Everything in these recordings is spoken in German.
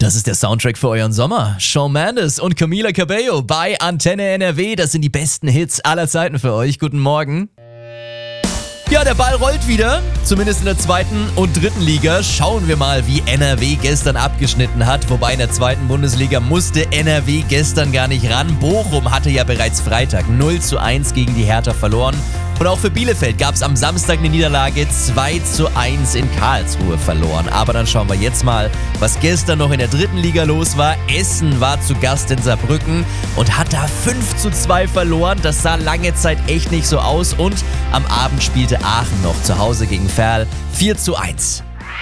Das ist der Soundtrack für euren Sommer. Shawn Mendes und Camila Cabello bei Antenne NRW. Das sind die besten Hits aller Zeiten für euch. Guten Morgen. Ja, der Ball rollt wieder, zumindest in der 2. und 3. Liga. Schauen wir mal, wie NRW gestern abgeschnitten hat. Wobei in der 2. Bundesliga musste NRW gestern gar nicht ran. Bochum hatte ja bereits Freitag 0:1 gegen die Hertha verloren. Und auch für Bielefeld gab es am Samstag eine Niederlage, 2:1 in Karlsruhe verloren. Aber dann schauen wir jetzt mal, was gestern noch in der 3. Liga los war. Essen war zu Gast in Saarbrücken und hat da 5:2 verloren. Das sah lange Zeit echt nicht so aus. Und am Abend spielte Aachen noch zu Hause gegen Verl 4:1.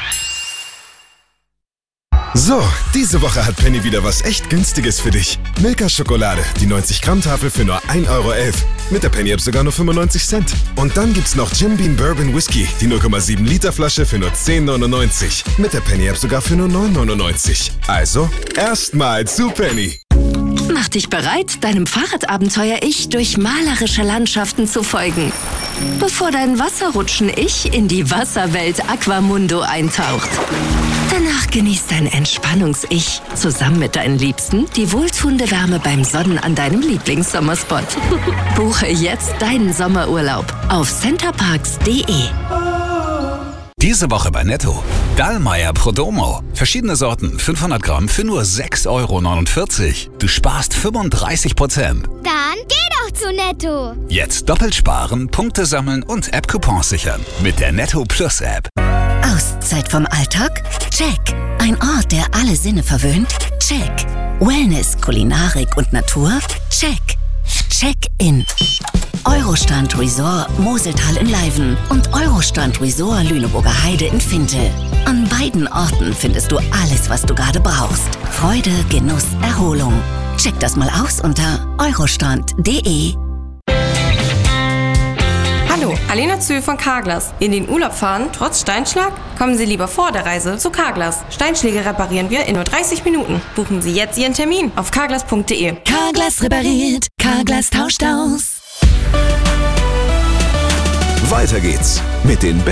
So, diese Woche hat Penny wieder was echt Günstiges für dich. Milka Schokolade, die 90-Gramm-Tafel für nur 1,11 €. Mit der Penny-App sogar nur 95 Cent. Und dann gibt's noch Jim Beam Bourbon Whisky, die 0,7 Liter Flasche für nur 10,99 €. Mit der Penny-App sogar für nur 9,99 €. Also, erstmal zu Penny. Mach dich bereit, deinem Fahrradabenteuer-Ich durch malerische Landschaften zu folgen. Bevor dein Wasserrutschen-Ich in die Wasserwelt Aquamundo eintaucht. Danach genießt dein Entspannungs-Ich zusammen mit deinen Liebsten die wohltuende Wärme beim Sonnen an deinem Lieblingssommerspot. Buche jetzt deinen Sommerurlaub auf centerparks.de. Diese Woche bei Netto. Dallmayr Prodomo. Verschiedene Sorten, 500 Gramm für nur 6,49 €. Du sparst 35%. Dann geh doch zu Netto. Jetzt doppelt sparen, Punkte sammeln und App-Coupons sichern. Mit der Netto Plus App. Auszeit vom Alltag? Check. Ein Ort, der alle Sinne verwöhnt? Check. Wellness, Kulinarik und Natur? Check. Check-in. Eurostrand Resort Moseltal in Leiven und Eurostrand Resort Lüneburger Heide in Fintel. An beiden Orten findest du alles, was du gerade brauchst. Freude, Genuss, Erholung. Check das mal aus unter eurostrand.de. Hallo, Alena Zühl von Carglass. In den Urlaub fahren, trotz Steinschlag? Kommen Sie lieber vor der Reise zu Carglass. Steinschläge reparieren wir in nur 30 Minuten. Buchen Sie jetzt Ihren Termin auf carglass.de. Carglass repariert, Carglass tauscht aus. Weiter geht's mit den